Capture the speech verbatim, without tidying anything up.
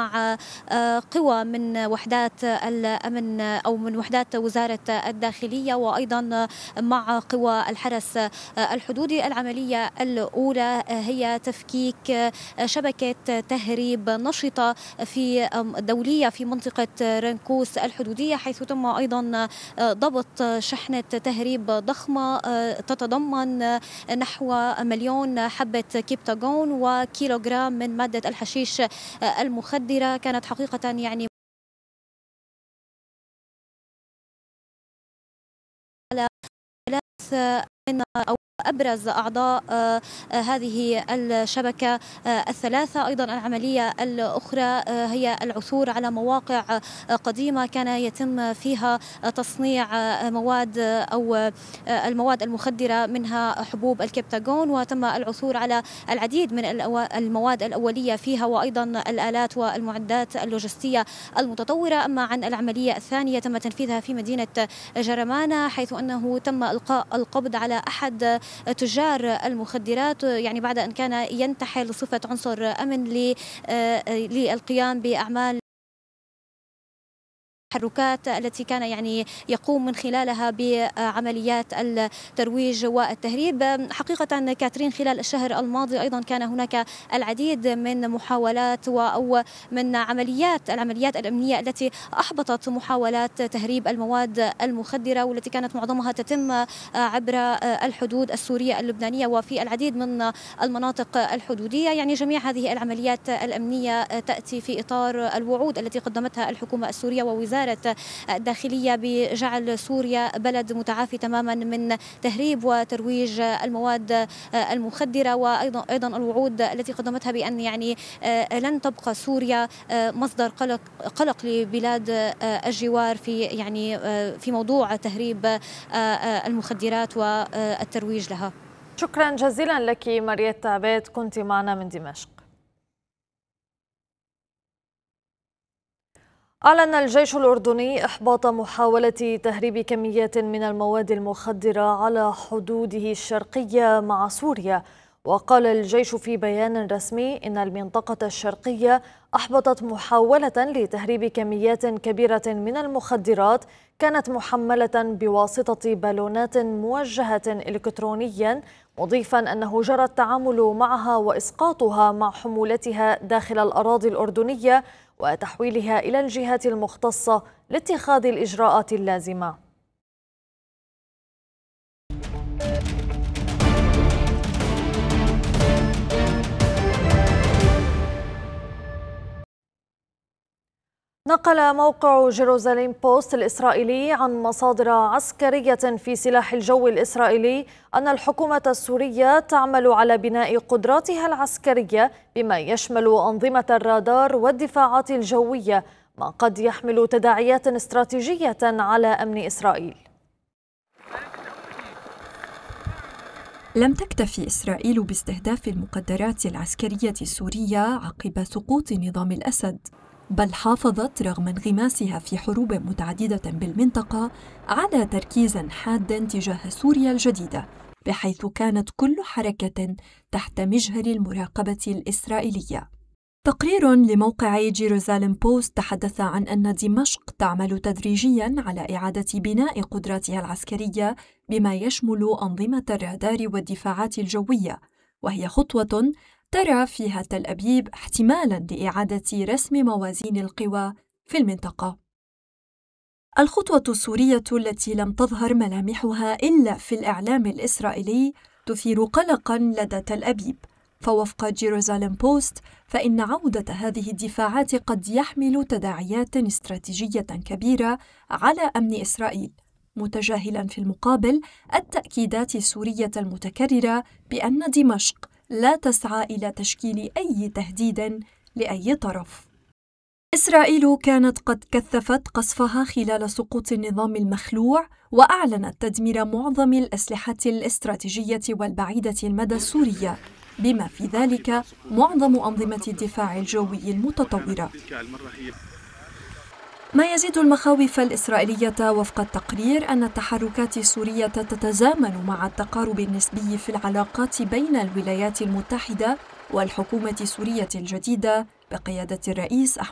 مع قوى من وحدات الأمن أو من وحدات وزارة الداخلية، وأيضا مع قوى الحرس الحدودي. العملية الأولى هي تفكيك شبكة تهريب نشطة في دولية في منطقة رنكوس الحدودية، حيث تم أيضا ضبط شحنة تهريب ضخمة تتضمن نحو مليون حبة كيبتاغون وكيلوغرام من مادة الحشيش المخدرة. كانت حقيقة يعني على ثلاث من أو أبرز أعضاء هذه الشبكة الثلاثة. أيضا العملية الأخرى هي العثور على مواقع قديمة كان يتم فيها تصنيع مواد أو المواد المخدرة، منها حبوب الكبتاغون، وتم العثور على العديد من المواد الأولية فيها، وأيضا الآلات والمعدات اللوجستية المتطورة. أما عن العملية الثانية تم تنفيذها في مدينة جرمانة، حيث أنه تم إلقاء القبض على أحد تجار المخدرات، يعني بعد أن كان ينتحل صفة عنصر أمن للقيام بأعمال التحركات التي كان يعني يقوم من خلالها بعمليات الترويج والتهريب. حقيقة كاترين، خلال الشهر الماضي أيضا كان هناك العديد من محاولات أو من عمليات العمليات الأمنية التي أحبطت محاولات تهريب المواد المخدرة، والتي كانت معظمها تتم عبر الحدود السورية اللبنانية وفي العديد من المناطق الحدودية. يعني جميع هذه العمليات الأمنية تأتي في إطار الوعود التي قدمتها الحكومة السورية ووزارة الداخلية بجعل سوريا بلد متعافي تماما من تهريب وترويج المواد المخدرة، وأيضا أيضا الوعود التي قدمتها بأن يعني لن تبقى سوريا مصدر قلق قلق لبلاد الجوار في يعني في موضوع تهريب المخدرات والترويج لها. شكرا جزيلا لك مريت عبيد، كنت معنا من دمشق. أعلن الجيش الأردني إحباط محاولة تهريب كميات من المواد المخدرة على حدوده الشرقية مع سوريا. وقال الجيش في بيان رسمي إن المنطقة الشرقية أحبطت محاولة لتهريب كميات كبيرة من المخدرات كانت محملة بواسطة بالونات موجهة إلكترونيا، مضيفا أنه جرى التعامل معها وإسقاطها مع حمولتها داخل الأراضي الأردنية وتحويلها إلى الجهات المختصة لاتخاذ الإجراءات اللازمة. نقل موقع جيروزاليم بوست الإسرائيلي عن مصادر عسكرية في سلاح الجو الإسرائيلي أن الحكومة السورية تعمل على بناء قدراتها العسكرية بما يشمل أنظمة الرادار والدفاعات الجوية، ما قد يحمل تداعيات استراتيجية على أمن إسرائيل. لم تكتفي إسرائيل باستهداف المقدرات العسكرية السورية عقب سقوط نظام الأسد، بل حافظت رغم انغماسها في حروب متعددة بالمنطقة على تركيز حاد تجاه سوريا الجديدة، بحيث كانت كل حركة تحت مجهر المراقبة الإسرائيلية. تقرير لموقع جيروزاليم بوست تحدث عن أن دمشق تعمل تدريجياً على إعادة بناء قدراتها العسكرية بما يشمل أنظمة الرادار والدفاعات الجوية، وهي خطوة ترى فيها تل أبيب احتمالاً لإعادة رسم موازين القوى في المنطقة. الخطوة السورية التي لم تظهر ملامحها إلا في الإعلام الإسرائيلي تثير قلقاً لدى تل أبيب، فوفق جيروزاليم بوست فإن عودة هذه الدفاعات قد يحمل تداعيات استراتيجية كبيرة على أمن إسرائيل، متجاهلاً في المقابل التأكيدات السورية المتكررة بأن دمشق لا تسعى إلى تشكيل أي تهديد لأي طرف. إسرائيل كانت قد كثفت قصفها خلال سقوط النظام المخلوع، وأعلنت تدمير معظم الأسلحة الاستراتيجية والبعيدة المدى السورية، بما في ذلك معظم أنظمة الدفاع الجوي المتطورة. ما يزيد المخاوف الإسرائيلية وفق التقرير أن التحركات السورية تتزامن مع التقارب النسبي في العلاقات بين الولايات المتحدة والحكومة السورية الجديدة بقيادة الرئيس أحمد